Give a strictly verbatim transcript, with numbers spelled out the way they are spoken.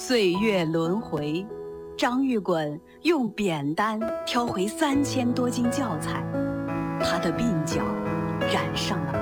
岁月轮回，张玉衮用扁担挑回三千多斤教材，他的鬓角染上了